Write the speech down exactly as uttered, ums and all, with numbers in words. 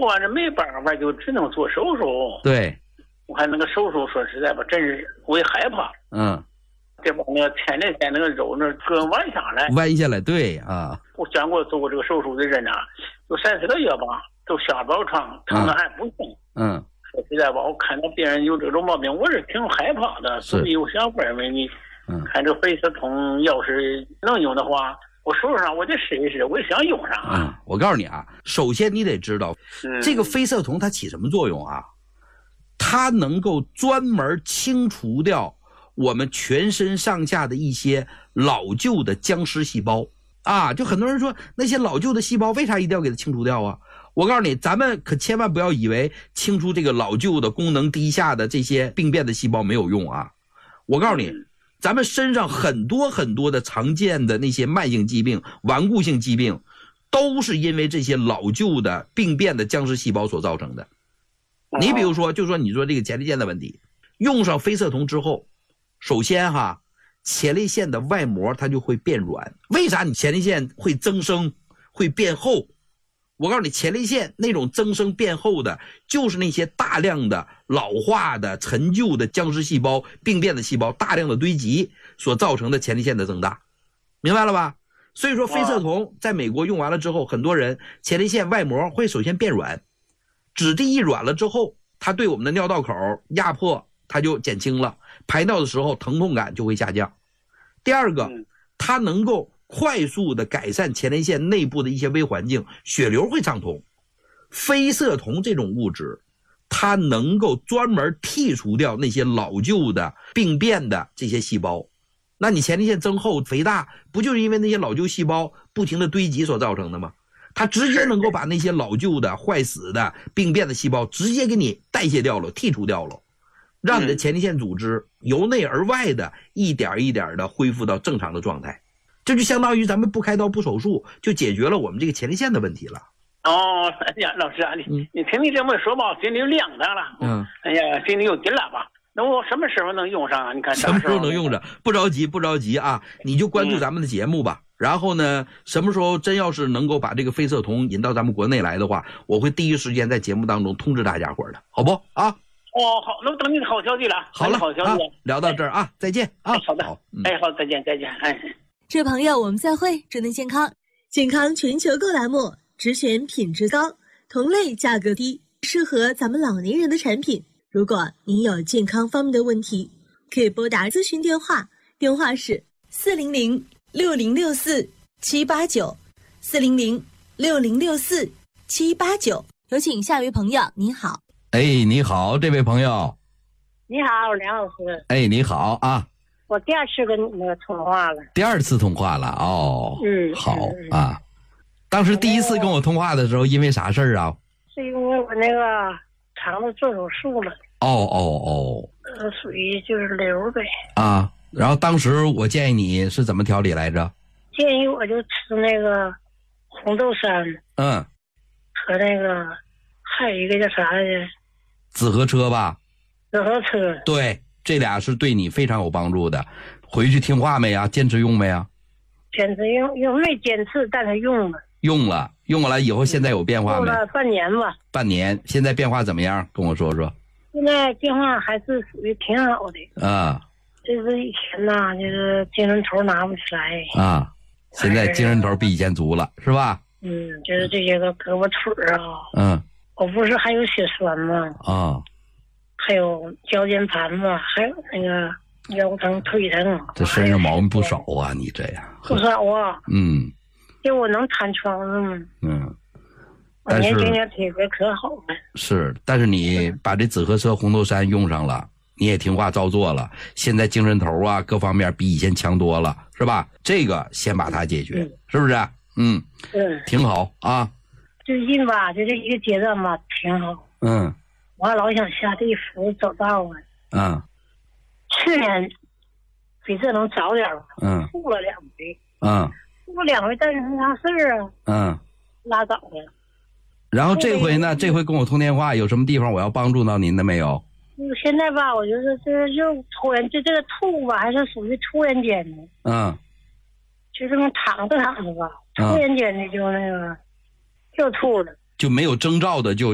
我这没办法，就只能做手术。 对， 我看那个手术，说实在吧，真是我也害怕。 嗯， 这把那个前列腺那个肉那跟弯下来， 弯下来，对啊。 我见过做过这个手术的人啊，有三四个月吧，都下不了床，疼的还不行。 嗯， 说实在吧，我看到别人有这种毛病，我是挺害怕的，所以我想问问你，嗯，看这个菲斯通要是能用的话，我手上我得试一试，我也想用上啊。 嗯，我告诉你啊，首先你得知道，嗯、这个菲瑟酮它起什么作用啊？它能够专门清除掉我们全身上下的一些老旧的僵尸细胞啊。就很多人说那些老旧的细胞为啥一定要给它清除掉啊？我告诉你，咱们可千万不要以为清除这个老旧的功能低下的这些病变的细胞没有用啊。我告诉你，咱们身上很多很多的常见的那些慢性疾病、顽固性疾病，都是因为这些老旧的病变的僵尸细胞所造成的。你比如说，就说你说这个前列腺的问题，用上菲瑟酮之后，首先哈，前列腺的外膜它就会变软。为啥你前列腺会增生、会变厚？我告诉你，前列腺那种增生变厚的，就是那些大量的老化的、陈旧的僵尸细胞、病变的细胞大量的堆积所造成的前列腺的增大，明白了吧？所以说，菲瑟酮在美国用完了之后，很多人前列腺外膜会首先变软。质地一软了之后，它对我们的尿道口压迫它就减轻了，排尿的时候疼痛感就会下降。第二个，它能够快速的改善前列腺内部的一些微环境，血流会畅通。菲瑟酮这种物质，它能够专门剔除掉那些老旧的病变的这些细胞。那你前列腺增厚肥大，不就是因为那些老旧细胞不停的堆积所造成的吗？它直接能够把那些老旧的坏死的病变的细胞直接给你代谢掉了，剔除掉了，让你的前列腺组织由内而外的一点一点的恢复到正常的状态。这就相当于咱们不开刀不手术就解决了我们这个前列腺的问题了。 哦，哎呀，老师啊，你、嗯、你听你这么说吧，心里亮堂了。嗯，哎呀，心里有底了吧？那我什么时候能用上啊？你看什么时候能用上？不着急，不着急啊！你就关注咱们的节目吧。嗯，然后呢，什么时候真要是能够把这个菲瑟酮引到咱们国内来的话，我会第一时间在节目当中通知大家伙的，好不啊？ 哦，好，那等你的好消息了。 好了， 好消息、啊。 聊到这儿啊，再见啊！ 哎、好的，好，嗯、哎，好，再见，再见，哎。 这位朋友，我们再会，祝您健康。健康全球购栏目，只选品质高、同类价格低、适合咱们老年人的产品。如果您有健康方面的问题，可以拨打咨询电话，电话是四零零六零六四七八九，四零零六零六四七八九。有请下一位朋友，您好。 哎，你好，这位朋友。 你好，梁老师。 哎，你好啊。 我第二次跟那个通话了。 第二次通话了哦。 嗯， 好啊。当时第一次跟我通话的时候，因为啥事儿啊？ 是因为我那个肠子做手术了。 哦哦哦。 呃，属于就是瘤呗。 啊，然后当时我建议你是怎么调理来着？ 建议我就吃那个红豆杉。 嗯。 和那个还有一个叫啥来着？ 紫河车吧。 紫河车。 对，这俩是对你非常有帮助的。回去听话没呀？坚持用没呀？ 坚持用，用没坚持，但是用了。 用了，用过来以后，现在有变化没？ 用了半年吧。 半年，现在变化怎么样？跟我说说。 现在变化还是属于挺好的。 啊。 就是以前呐，就是精神头拿不起来。 啊。现在精神头比以前足了，是吧？ 嗯，就是这些个胳膊腿啊。 嗯。 我不是还有血栓吗？ 啊。 还有腰间盘嘛，还有那个腰疼、腿疼。 这身上毛病不少啊，你这样。 不少啊。 嗯。 就我能弹窗子吗？ 嗯。 我年轻点体格可好了。 是，但是你把这紫河车、红豆杉用上了，你也听话照做了，现在精神头啊各方面比以前强多了，是吧？这个先把它解决，嗯、是不是？嗯。 嗯。 挺好啊。 最近吧，就这一个阶段吧，挺好。 嗯。 我还老想下地府走道啊。 嗯。 去年比这能早点吧。 嗯。 吐了两回。 嗯。 吐了两回，但是没啥事儿啊。 嗯。 拉倒了。 然后这回呢？这回跟我通电话，有什么地方我要帮助到您的没有？ 现在吧，我觉得这就突然就这个吐吧，还是属于突然间的。 嗯。 就这么躺着躺着吧，突然间的就那个、嗯、就吐了， 就没有征兆的就。